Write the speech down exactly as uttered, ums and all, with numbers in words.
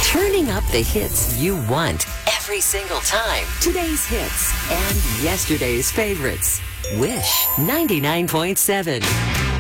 Turning up the hits you want every single time. Today's hits and yesterday's favorites. Wish ninety-nine point seven.